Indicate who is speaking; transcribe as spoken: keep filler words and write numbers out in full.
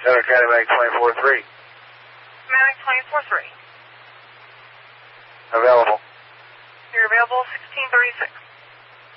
Speaker 1: Center Academy twenty-four three.
Speaker 2: Manic twenty-four three.
Speaker 1: Available.
Speaker 2: You're available sixteen thirty-six.